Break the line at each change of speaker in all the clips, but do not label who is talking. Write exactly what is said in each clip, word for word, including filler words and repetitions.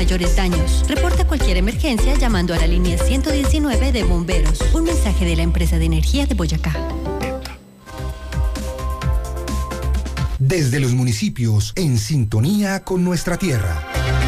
mayores daños. Reporta cualquier emergencia llamando a la línea ciento diecinueve de bomberos. Un mensaje de la empresa de energía de Boyacá.
Desde los municipios, en sintonía con nuestra tierra.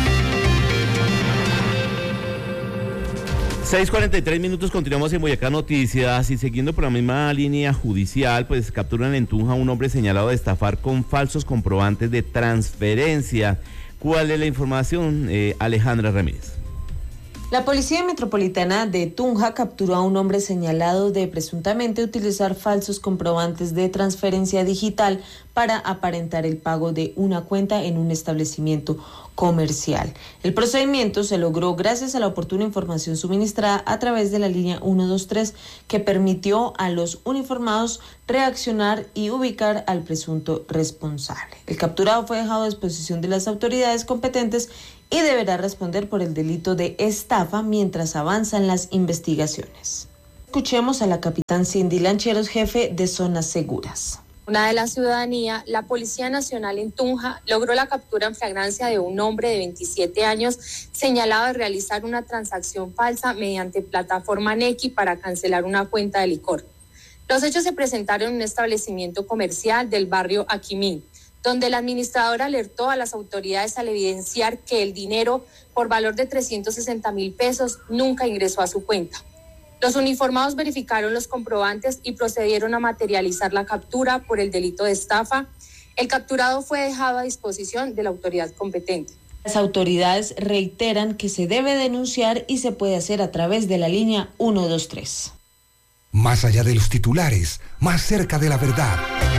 seis cuarenta y tres minutos, continuamos en Boyacá Noticias y siguiendo por la misma línea judicial, pues capturan en Tunja a un hombre señalado de estafar con falsos comprobantes de transferencia. ¿Cuál es la información, eh, Alejandra Ramírez?
La Policía Metropolitana de Tunja capturó a un hombre señalado de presuntamente utilizar falsos comprobantes de transferencia digital para aparentar el pago de una cuenta en un establecimiento comercial. El procedimiento se logró gracias a la oportuna información suministrada a través de la línea ciento veintitrés, que permitió a los uniformados reaccionar y ubicar al presunto responsable. El capturado fue dejado a disposición de las autoridades competentes y deberá responder por el delito de estafa mientras avanzan las investigaciones. Escuchemos a la capitán Cindy Lancheros, jefe de Zonas Seguras.
Una de la ciudadanía, la Policía Nacional en Tunja logró la captura en flagrancia de un hombre de veintisiete años señalado de realizar una transacción falsa mediante plataforma Nequi para cancelar una cuenta de licor. Los hechos se presentaron en un establecimiento comercial del barrio Aquimín, donde el administrador alertó a las autoridades al evidenciar que el dinero por valor de trescientos sesenta mil pesos nunca ingresó a su cuenta. Los uniformados verificaron los comprobantes y procedieron a materializar la captura por el delito de estafa. El capturado fue dejado a disposición de la autoridad competente.
Las autoridades reiteran que se debe denunciar y se puede hacer a través de la línea ciento veintitrés.
Más allá de los titulares, más cerca de la verdad.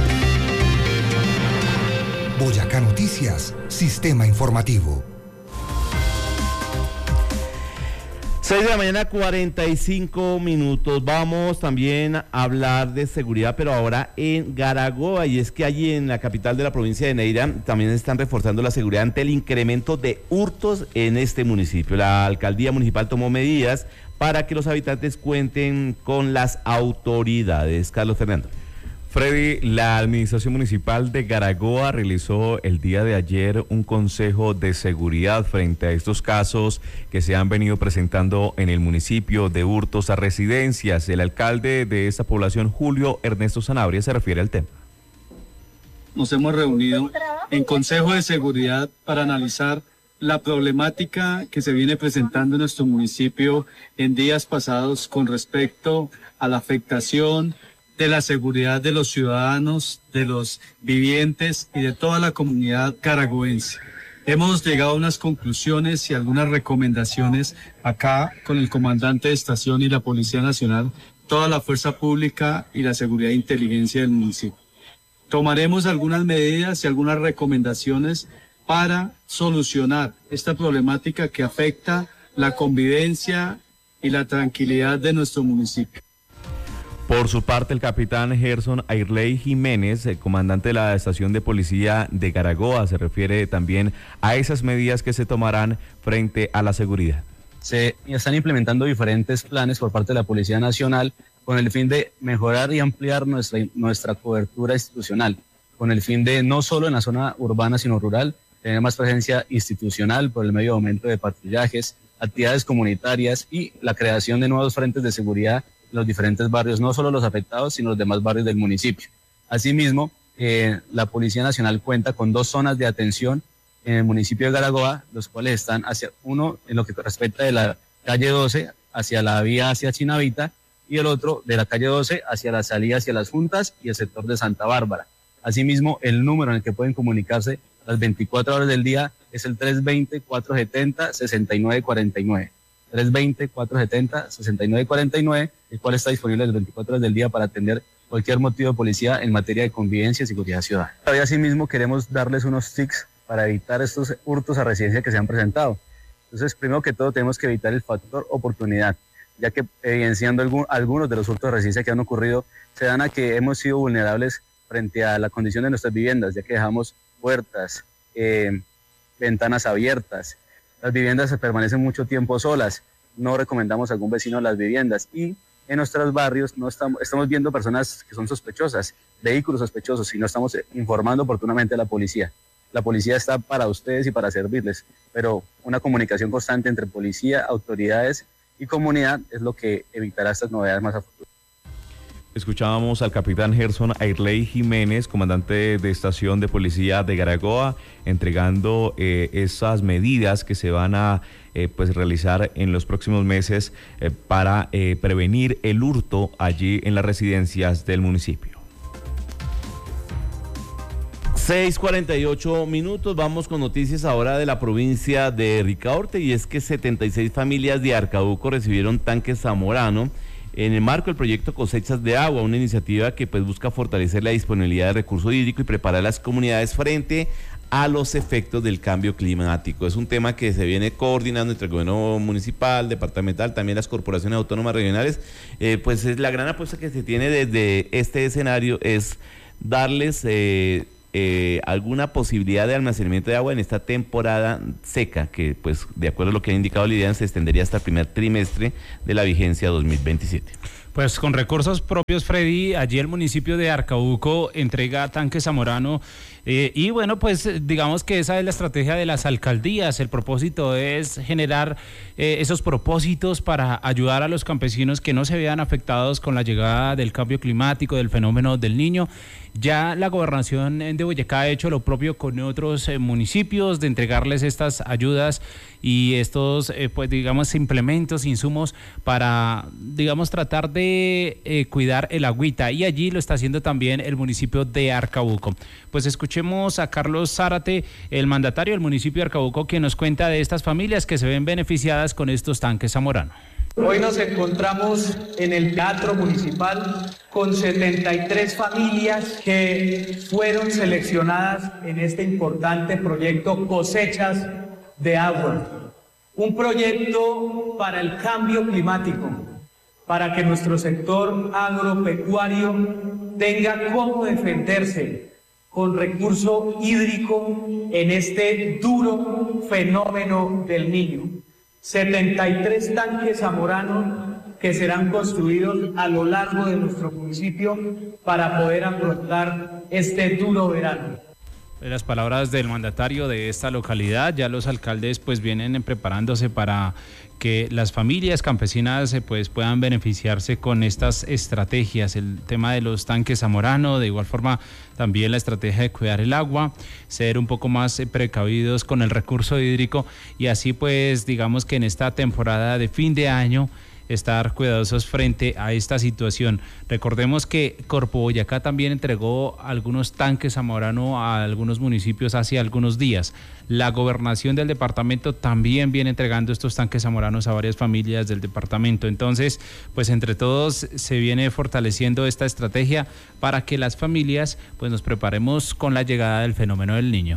Boyacá Noticias, Sistema Informativo.
seis de la mañana, cuarenta y cinco minutos. Vamos también a hablar de seguridad, pero ahora en Garagoa, y es que allí en la capital de la provincia de Neira también están reforzando la seguridad ante el incremento de hurtos en este municipio. La alcaldía municipal tomó medidas para que los habitantes cuenten con las autoridades. Carlos Fernando.
Freddy, la administración municipal de Garagoa realizó el día de ayer un consejo de seguridad frente a estos casos que se han venido presentando en el municipio de hurtos a residencias. El alcalde de esta población, Julio Ernesto Sanabria, se refiere al tema.
Nos hemos reunido en consejo de seguridad para analizar la problemática que se viene presentando en nuestro municipio en días pasados con respecto a la afectación de la seguridad de los ciudadanos, de los vivientes y de toda la comunidad caragoense. Hemos llegado a unas conclusiones y algunas recomendaciones acá con el comandante de estación y la Policía Nacional, toda la fuerza pública y la seguridad e inteligencia del municipio. Tomaremos algunas medidas y algunas recomendaciones para solucionar esta problemática que afecta la convivencia y la tranquilidad de nuestro municipio.
Por su parte, el capitán Gerson Airley Jiménez, el comandante de la estación de policía de Garagoa, se refiere también a esas medidas que se tomarán frente a la seguridad.
Se están implementando diferentes planes por parte de la Policía Nacional con el fin de mejorar y ampliar nuestra, nuestra cobertura institucional, con el fin de no solo en la zona urbana sino rural, tener más presencia institucional por el medio de aumento de patrullajes, actividades comunitarias y la creación de nuevos frentes de seguridad en los diferentes barrios, no solo los afectados, sino los demás barrios del municipio. Asimismo, eh, la Policía Nacional cuenta con dos zonas de atención en el municipio de Garagoa, los cuales están hacia uno en lo que respecta de la calle doce hacia la vía hacia Chinavita y el otro de la calle doce hacia la salida hacia las Juntas y el sector de Santa Bárbara. Asimismo, el número en el que pueden comunicarse las veinticuatro horas del día es el tres veinte, cuatrocientos setenta, sesenta y nueve cuarenta y nueve. tres veinte, cuatrocientos setenta, sesenta y nueve cuarenta y nueve, el cual está disponible las veinticuatro horas del día para atender cualquier motivo de policía en materia de convivencia y seguridad ciudadana. Y asimismo queremos darles unos tips para evitar estos hurtos a residencia que se han presentado. Entonces, primero que todo, tenemos que evitar el factor oportunidad, ya que evidenciando algún, algunos de los hurtos de residencia que han ocurrido, se dan a que hemos sido vulnerables frente a la condición de nuestras viviendas, ya que dejamos puertas, eh, ventanas abiertas. Las viviendas se permanecen mucho tiempo solas, no recomendamos a algún vecino las viviendas y en nuestros barrios no estamos, estamos viendo personas que son sospechosas, vehículos sospechosos y no estamos informando oportunamente a la policía. La policía está para ustedes y para servirles, pero una comunicación constante entre policía, autoridades y comunidad es lo que evitará estas novedades más a futuro.
Escuchábamos al capitán Gerson Airley Jiménez, comandante de estación de policía de Garagoa, entregando eh, esas medidas que se van a eh, pues realizar en los próximos meses eh, para eh, prevenir el hurto allí en las residencias del municipio.
seis cuarenta y ocho minutos, vamos con noticias ahora de la provincia de Ricaurte, y es que setenta y seis familias de Arcabuco recibieron tanques Zamorano en el marco del proyecto Cosechas de Agua, una iniciativa que pues busca fortalecer la disponibilidad de recurso hídrico y preparar a las comunidades frente a los efectos del cambio climático. Es un tema que se viene coordinando entre el gobierno municipal, departamental, también las corporaciones autónomas regionales. Eh, pues es la gran apuesta que se tiene desde este escenario es darles eh, eh, alguna posibilidad de almacenamiento de agua en esta temporada seca, que pues de acuerdo a lo que ha indicado Lidian se extendería hasta el primer trimestre de la vigencia dos mil veintisiete.
Pues con recursos propios, Freddy, allí el municipio de Arcabuco entrega tanques Zamorano eh, y bueno, pues digamos que esa es la estrategia de las alcaldías. El propósito es generar eh, esos propósitos para ayudar a los campesinos que no se vean afectados con la llegada del cambio climático, del fenómeno del Niño. Ya la gobernación de Boyacá ha hecho lo propio con otros eh, municipios de entregarles estas ayudas y estos, eh, pues digamos, implementos, insumos para, digamos, tratar de eh, cuidar el agüita. Y allí lo está haciendo también el municipio de Arcabuco. Pues escuchemos a Carlos Zárate, el mandatario del municipio de Arcabuco, que nos cuenta de estas familias que se ven beneficiadas con estos tanques Zamorano.
Hoy nos encontramos en el Teatro Municipal con setenta y tres familias que fueron seleccionadas en este importante proyecto Cosechas de Agua. Un proyecto para el cambio climático, para que nuestro sector agropecuario tenga cómo defenderse con recurso hídrico en este duro fenómeno del Niño. setenta y tres tanques Zamorano que serán construidos a lo largo de nuestro municipio para poder afrontar este duro verano.
Las palabras del mandatario de esta localidad, ya los alcaldes pues vienen preparándose para que las familias campesinas pues puedan beneficiarse con estas estrategias, el tema de los tanques Zamorano, de igual forma también la estrategia de cuidar el agua, ser un poco más precavidos con el recurso hídrico y así pues digamos que en esta temporada de fin de año estar cuidadosos frente a esta situación. Recordemos que Corpo Boyacá también entregó algunos tanques Zamorano a algunos municipios hace algunos días. La gobernación del departamento también viene entregando estos tanques Zamoranos a varias familias del departamento. Entonces, pues entre todos se viene fortaleciendo esta estrategia para que las familias pues nos preparemos con la llegada del fenómeno del Niño.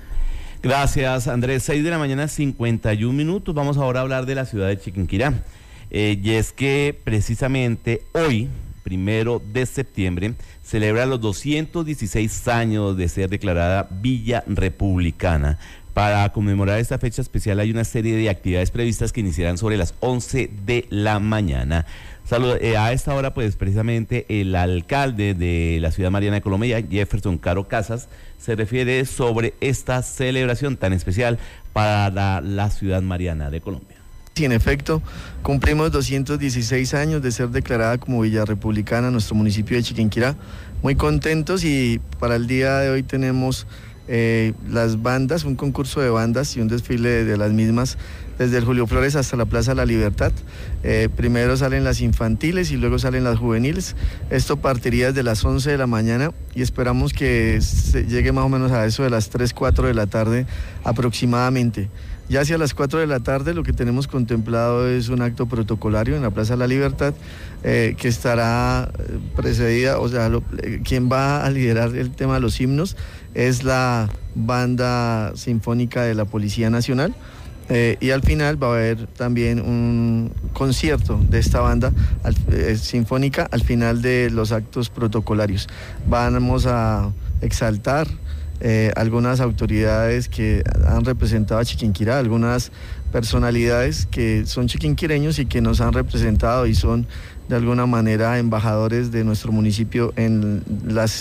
Gracias, Andrés. seis de la mañana, cincuenta y un minutos. Vamos ahora a hablar de la ciudad de Chiquinquirá. Eh, y es que precisamente hoy, primero de septiembre, celebra los doscientos dieciséis años de ser declarada Villa Republicana. Para conmemorar esta fecha especial hay una serie de actividades previstas que iniciarán sobre las once de la mañana. Salud, eh, a esta hora, pues precisamente el alcalde de la ciudad mariana de Colombia, Jefferson Caro Casas, se refiere sobre esta celebración tan especial para la ciudad mariana de Colombia.
Sí, en efecto, cumplimos doscientos dieciséis años de ser declarada como Villa Republicana nuestro municipio de Chiquinquirá. Muy contentos y para el día de hoy tenemos eh, las bandas, un concurso de bandas y un desfile de, de las mismas desde el Julio Flores hasta la Plaza de la Libertad. Eh, primero salen las infantiles y luego salen las juveniles. Esto partiría desde las once de la mañana y esperamos que se llegue más o menos a eso de las tres, cuatro de la tarde aproximadamente. Ya hacia las cuatro de la tarde lo que tenemos contemplado es un acto protocolario en la Plaza de la Libertad eh, que estará precedida, o sea, lo, eh, quien va a liderar el tema de los himnos es la Banda Sinfónica de la Policía Nacional. Eh, y al final va a haber también un concierto de esta banda al, eh, sinfónica al final de los actos protocolarios. Vamos a exaltar Eh, algunas autoridades que han representado a Chiquinquirá, algunas personalidades que son chiquinquireños y que nos han representado y son de alguna manera embajadores de nuestro municipio en las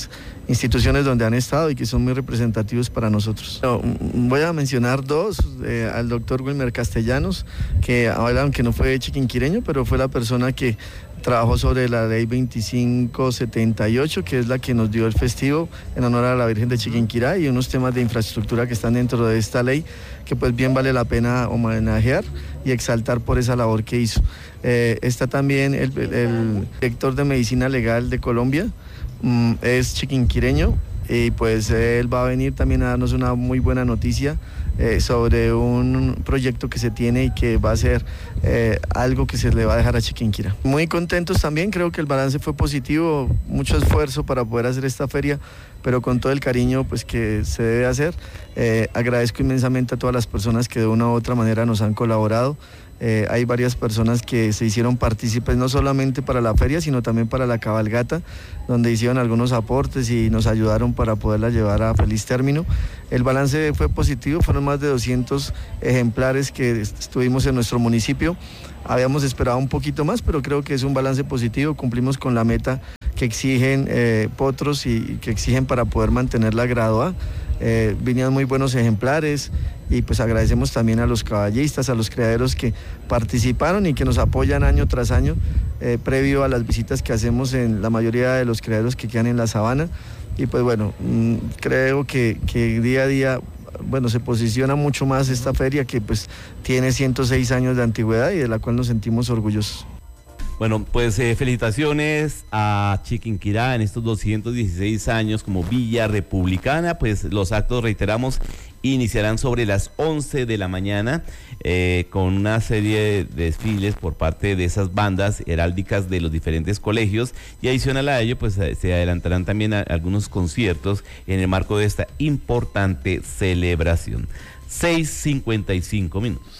instituciones donde han estado y que son muy representativos para nosotros. No, voy a mencionar dos, eh, al doctor Wilmer Castellanos, que hablan que no fue chiquinquireño, pero fue la persona que trabajó sobre la ley veinticinco setenta y ocho, que es la que nos dio el festivo en honor a la Virgen de Chiquinquirá, y unos temas de infraestructura que están dentro de esta ley, que pues bien vale la pena homenajear y exaltar por esa labor que hizo. Eh, está también el, el director de Medicina Legal de Colombia, mm, es chiquinquireño, y pues él va a venir también a darnos una muy buena noticia eh, sobre un proyecto que se tiene y que va a ser eh, algo que se le va a dejar a Chiquinquirá. Muy contentos también, creo que el balance fue positivo, mucho esfuerzo para poder hacer esta feria, pero con todo el cariño pues que se debe hacer. Eh, agradezco inmensamente a todas las personas que de una u otra manera nos han colaborado. Eh, hay varias personas que se hicieron partícipes no solamente para la feria, sino también para la cabalgata, donde hicieron algunos aportes y nos ayudaron para poderla llevar a feliz término. El balance fue positivo, fueron más de doscientos ejemplares que estuvimos en nuestro municipio. Habíamos esperado un poquito más, pero creo que es un balance positivo, cumplimos con la meta que exigen eh, Potros y que exigen para poder mantener la gradua. Eh, vinieron muy buenos ejemplares y pues agradecemos también a los caballistas, a los criaderos que participaron y que nos apoyan año tras año, eh, previo a las visitas que hacemos en la mayoría de los criaderos que quedan en la sabana. Y pues bueno, mmm, creo que, que día a día, bueno, se posiciona mucho más esta feria que pues tiene ciento seis años de antigüedad y de la cual nos sentimos orgullosos.
Bueno, pues eh, felicitaciones a Chiquinquirá en estos doscientos dieciséis años como Villa Republicana. Pues los actos, reiteramos, iniciarán sobre las once de la mañana eh, con una serie de desfiles por parte de esas bandas heráldicas de los diferentes colegios, y adicional a ello pues se adelantarán también a, algunos conciertos en el marco de esta importante celebración. seis cincuenta y cinco minutos.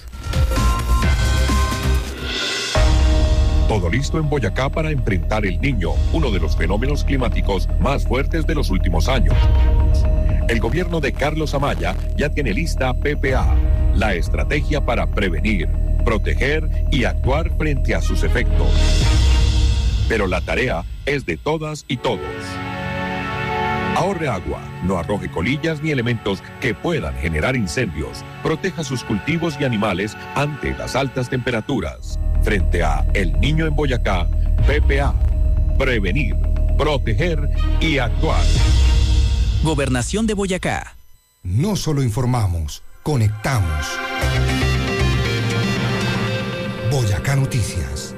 Todo listo en Boyacá para enfrentar el Niño, uno de los fenómenos climáticos más fuertes de los últimos años. El gobierno de Carlos Amaya ya tiene lista P P A, la estrategia para prevenir, proteger y actuar frente a sus efectos. Pero la tarea es de todas y todos. Ahorre agua, no arroje colillas ni elementos que puedan generar incendios. Proteja sus cultivos y animales ante las altas temperaturas. Frente a El Niño en Boyacá, P P A. Prevenir, proteger y actuar.
Gobernación de Boyacá.
No solo informamos, conectamos. Boyacá Noticias.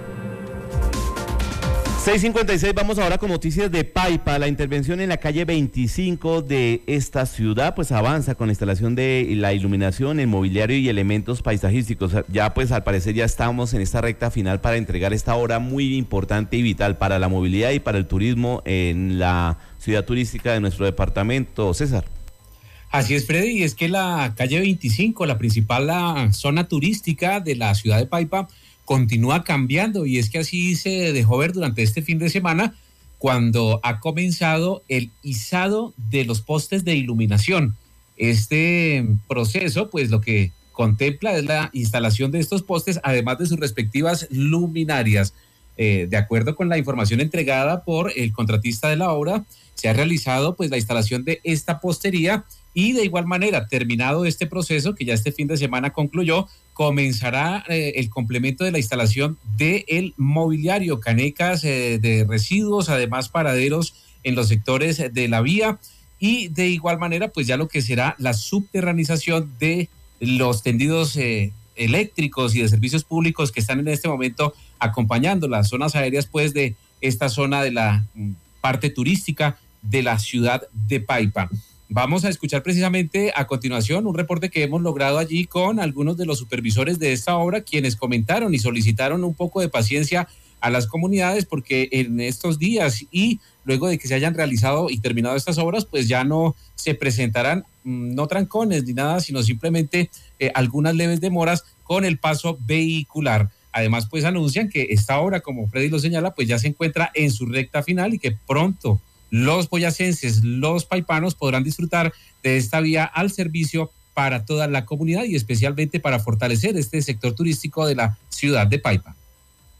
seis cincuenta y seis, vamos ahora con noticias de Paipa. La intervención en la calle veinticinco de esta ciudad pues avanza con la instalación de la iluminación, el mobiliario y elementos paisajísticos. Ya pues al parecer ya estamos en esta recta final para entregar esta obra muy importante y vital para la movilidad y para el turismo en la ciudad turística de nuestro departamento. César.
Así es, Freddy, y es que la calle veinticinco, la principal la zona turística de la ciudad de Paipa, continúa cambiando, y es que así se dejó ver durante este fin de semana cuando ha comenzado el izado de los postes de iluminación. Este proceso, pues lo que contempla es la instalación de estos postes, además de sus respectivas luminarias. Eh, de acuerdo con la información entregada por el contratista de la obra, se ha realizado pues la instalación de esta postería, y de igual manera, terminado este proceso, que ya este fin de semana concluyó, comenzará eh, el complemento de la instalación del mobiliario, canecas eh, de residuos, además paraderos en los sectores de la vía, y de igual manera pues ya lo que será la subterranización de los tendidos eh, eléctricos y de servicios públicos que están en este momento acompañando las zonas aéreas pues de esta zona de la mm, parte turística de la ciudad de Paipa. Vamos a escuchar precisamente a continuación un reporte que hemos logrado allí con algunos de los supervisores de esta obra, quienes comentaron y solicitaron un poco de paciencia a las comunidades, porque en estos días y luego de que se hayan realizado y terminado estas obras, pues ya no se presentarán mmm, no trancones ni nada, sino simplemente eh, algunas leves demoras con el paso vehicular. Además, pues anuncian que esta obra, como Freddy lo señala, pues ya se encuentra en su recta final y que pronto los boyacenses, los paipanos podrán disfrutar de esta vía al servicio para toda la comunidad y especialmente para fortalecer este sector turístico de la ciudad de Paipa.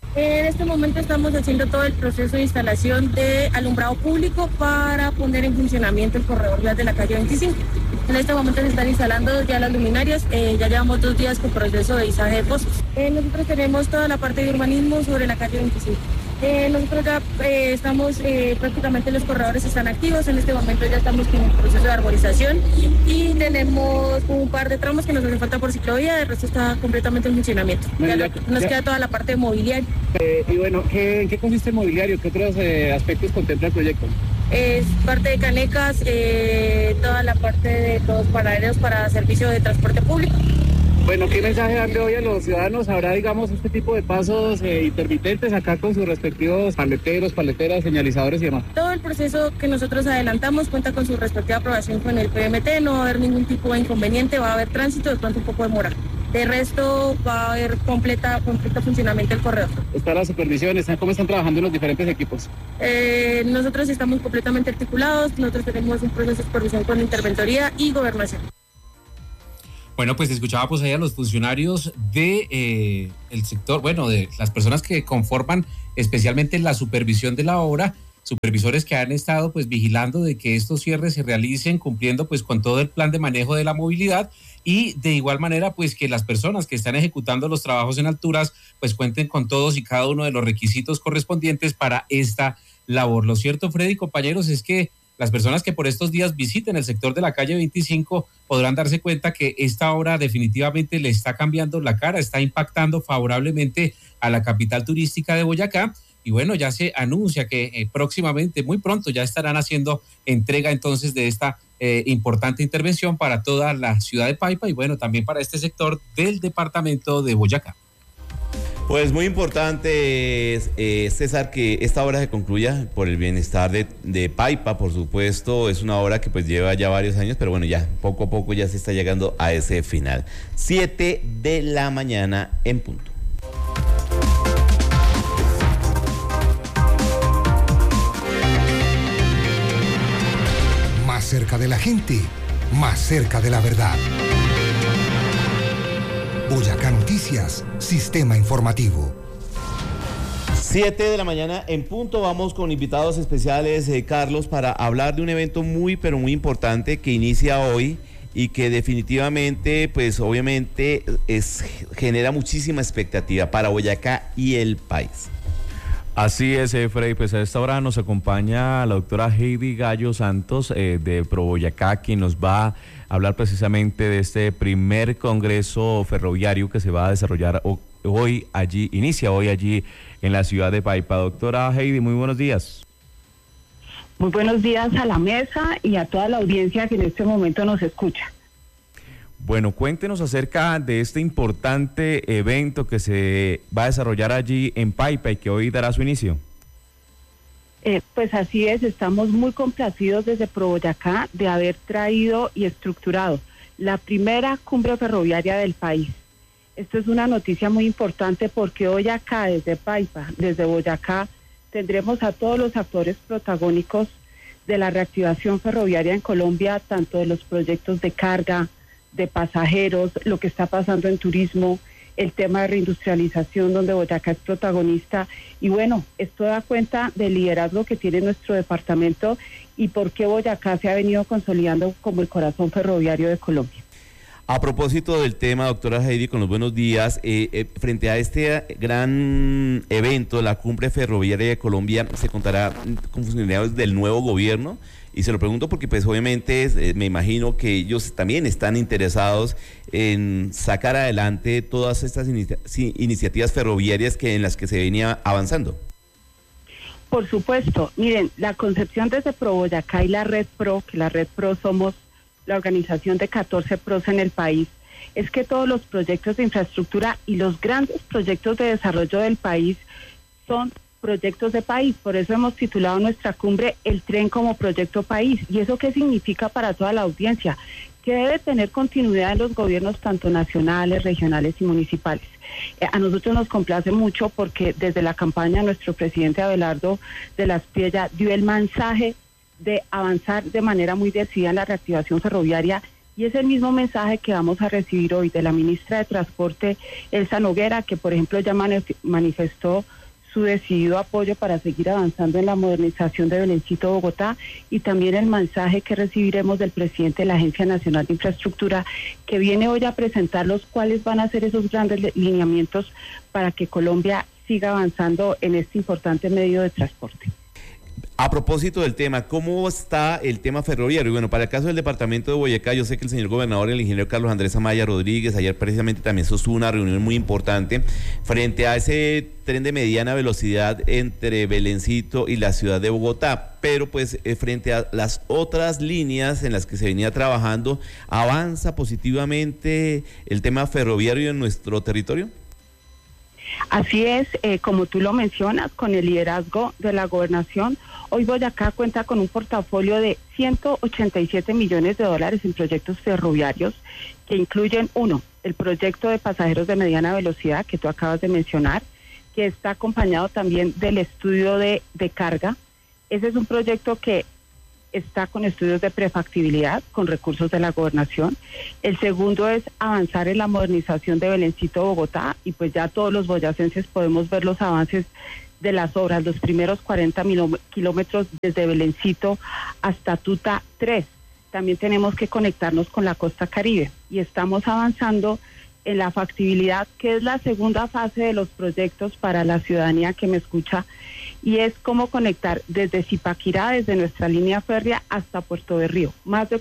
En este momento estamos haciendo todo el proceso de instalación de alumbrado público para poner en funcionamiento el corredor vial de la calle veinticinco. En este momento se están instalando ya las luminarias, eh, ya llevamos dos días con proceso de izaje de postes. Eh, nosotros tenemos toda la parte de urbanismo sobre la calle veinticinco. Eh, nosotros ya eh, estamos, eh, prácticamente los corredores están activos, en este momento ya estamos con el proceso de arborización y tenemos un par de tramos que nos hace falta por ciclovía, el resto está completamente en funcionamiento.
Bueno,
ya,
ya,
nos
ya.
queda toda la parte de mobiliario.
Eh, y bueno, ¿qué, ¿en qué consiste el mobiliario? ¿Qué otros eh, aspectos contempla el proyecto?
Es parte de canecas, eh, toda la parte de los paraderos para servicio de transporte público.
Bueno, ¿qué mensaje darle hoy a los ciudadanos? Habrá, digamos, este tipo de pasos eh, intermitentes acá con sus respectivos paleteros, paleteras, señalizadores y demás.
Todo el proceso que nosotros adelantamos cuenta con su respectiva aprobación con el P M T, no va a haber ningún tipo de inconveniente, va a haber tránsito, de pronto un poco de mora. De resto va a haber completa, completo funcionamiento del corredor.
¿Está la supervisión? ¿Están, ¿Cómo están trabajando los diferentes equipos?
Eh, nosotros estamos completamente articulados, nosotros tenemos un proceso de supervisión con interventoría y gobernación.
Bueno, pues escuchaba pues ahí a los funcionarios de eh, el sector, bueno, de las personas que conforman especialmente la supervisión de la obra, supervisores que han estado pues vigilando de que estos cierres se realicen cumpliendo pues con todo el plan de manejo de la movilidad y de igual manera pues que las personas que están ejecutando los trabajos en alturas pues cuenten con todos y cada uno de los requisitos correspondientes para esta labor. Lo cierto, Freddy, compañeros, es que las personas que por estos días visiten el sector de la calle veinticinco podrán darse cuenta que esta obra definitivamente le está cambiando la cara, está impactando favorablemente a la capital turística de Boyacá. Y bueno, ya se anuncia que eh, próximamente, muy pronto, ya estarán haciendo entrega entonces de esta eh, importante intervención para toda la ciudad de Paipa y bueno, también para este sector del departamento de Boyacá.
Pues muy importante, eh, César, que esta obra se concluya por el bienestar de, de Paipa, por supuesto. Es una obra que pues lleva ya varios años, pero bueno, ya poco a poco ya se está llegando a ese final. Siete de la mañana en punto.
Más cerca de la gente, más cerca de la verdad. Boyacá Noticias, Sistema Informativo.
Siete de la mañana en punto, vamos con invitados especiales, eh, Carlos, para hablar de un evento muy, pero muy importante que inicia hoy y que definitivamente, pues obviamente, es, genera muchísima expectativa para Boyacá y el país.
Así es, eh, Freddy, pues a esta hora nos acompaña la doctora Heidi Gallo Santos eh, de Pro Boyacá, quien nos va a hablar precisamente de este primer congreso ferroviario que se va a desarrollar hoy allí, inicia hoy allí en la ciudad de Paipa. Doctora Heidi, muy buenos días.
Muy buenos días a la mesa y a toda la audiencia que en este momento nos escucha.
Bueno, cuéntenos acerca de este importante evento que se va a desarrollar allí en Paipa y que hoy dará su inicio.
Eh, pues así es, estamos muy complacidos desde Pro Boyacá de haber traído y estructurado la primera cumbre ferroviaria del país. Esto es una noticia muy importante porque hoy acá desde Paipa, desde Boyacá, tendremos a todos los actores protagónicos de la reactivación ferroviaria en Colombia, tanto de los proyectos de carga, de pasajeros, lo que está pasando en turismo, el tema de reindustrialización donde Boyacá es protagonista y bueno, esto da cuenta del liderazgo que tiene nuestro departamento y por qué Boyacá se ha venido consolidando como el corazón ferroviario de Colombia.
A propósito del tema, doctora Heidi, con los buenos días, eh, eh, frente a este gran evento, la Cumbre Ferroviaria de Colombia, ¿se contará con funcionarios del nuevo gobierno? Y se lo pregunto porque pues obviamente eh, me imagino que ellos también están interesados en sacar adelante todas estas inicia- iniciativas ferroviarias que en las que se venía avanzando.
Por supuesto, miren, la concepción desde Pro Boyacá y la Red Pro, que la Red Pro somos la organización de catorce pros en el país, es que todos los proyectos de infraestructura y los grandes proyectos de desarrollo del país son proyectos de país. Por eso hemos titulado nuestra cumbre El Tren como Proyecto País. ¿Y eso qué significa para toda la audiencia? Que debe tener continuidad en los gobiernos tanto nacionales, regionales y municipales. Eh, a nosotros nos complace mucho porque desde la campaña nuestro presidente Abelardo de la Espriella dio el mensaje de avanzar de manera muy decidida en la reactivación ferroviaria Y es el mismo mensaje que vamos a recibir hoy de la ministra de Transporte, Elsa Noguera, que por ejemplo ya manifestó su decidido apoyo para seguir avanzando en la modernización de Belencito Bogotá, y también el mensaje que recibiremos del presidente de la Agencia Nacional de Infraestructura, que viene hoy a presentarlos cuáles van a ser esos grandes lineamientos para que Colombia siga avanzando en este importante medio de transporte.
A propósito del tema, ¿cómo está el tema ferroviario? Bueno, para el caso del departamento de Boyacá, yo sé que el señor gobernador, el ingeniero Carlos Andrés Amaya Rodríguez, ayer precisamente también sostuvo una reunión muy importante frente a ese tren de mediana velocidad entre Belencito y la ciudad de Bogotá, pero pues eh, frente a las otras líneas en las que se venía trabajando, ¿avanza positivamente el tema ferroviario en nuestro territorio?
Así es, eh, como tú lo mencionas, con el liderazgo de la gobernación, hoy Boyacá cuenta con un portafolio de ciento ochenta y siete millones de dólares en proyectos ferroviarios que incluyen, uno, el proyecto de pasajeros de mediana velocidad que tú acabas de mencionar, que está acompañado también del estudio de, de carga. Ese es un proyecto que está con estudios de prefactibilidad, con recursos de la gobernación. El segundo es avanzar en la modernización de Belencito Bogotá, y pues ya todos los boyacenses podemos ver los avances de las obras, los primeros cuarenta kilómetros desde Belencito hasta Tuta tres. También tenemos que conectarnos con la costa Caribe, y estamos avanzando en la factibilidad, que es la segunda fase de los proyectos para la ciudadanía que me escucha, y es cómo conectar desde Zipaquirá, desde nuestra línea férrea, hasta Puerto de Río. Más de